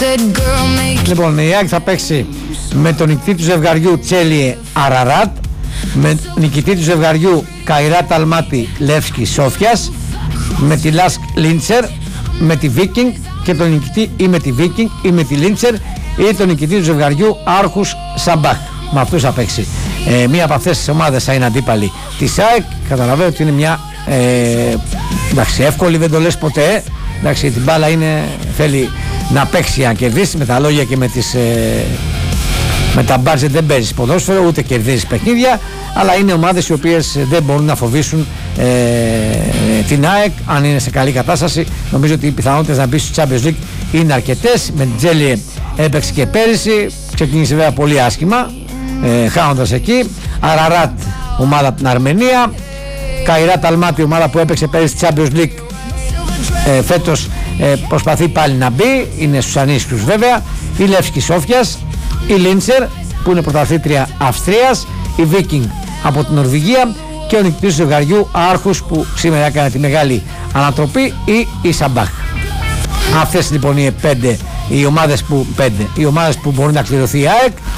Λοιπόν, η ΑΕΚ θα παίξει με τον νικητή του ζευγαριού Τσέλιε Αραράτ, με νικητή του ζευγαριού Καϊράτ Αλμάτι Λεύσκι Σόφιας, με τη Λάσκ Λίντσερ, με τη Βίκινγκ και τον νικητή ή με τη Βίκινγκ ή με τη Λίντσερ ή τον νικητή του ζευγαριού Άρχους Σαμπάχ. Με αυτούς θα παίξει. Μία από αυτές τις ομάδες θα είναι αντίπαλη της ΑΕΚ. Καταλαβαίνω ότι είναι μια εντάξει, εύκολη, δεν το λες ποτέ. Εντάξει, την μπάλα θέλει να παίξει, να κερδίσει. Με τα λόγια και με τα μπάτζετ δεν παίζεις ποδόσφαιρο, ούτε κερδίζεις παιχνίδια, αλλά είναι ομάδες οι οποίες δεν μπορούν να φοβήσουν την ΑΕΚ αν είναι σε καλή κατάσταση. Νομίζω ότι οι πιθανότητες να μπει στο Champions League είναι αρκετές. Με την Τζέλιε έπαιξε και πέρυσι, ξεκίνησε βέβαια πολύ άσχημα, χάνοντας εκεί. Αραράτ, ομάδα από την Αρμενία. Καϊράτ Αλμάτι, ομάδα που έπαιξε πέρυσι στη Champions League, φέτος προσπαθεί πάλι να μπει, είναι στους ανίσχυους βέβαια. Η Λεύσκι Σόφιας, η Λίντσερ που είναι πρωταθλήτρια Αυστρίας, η Βίκινγκ από την Νορβηγία και ο νικητής του ζευγαριού Άρχους που σήμερα έκανε τη μεγάλη ανατροπή, ή η Σαμπάχ. Αυτές λοιπόν οι ομάδες που μπορεί να κληρωθεί η ΑΕΚ.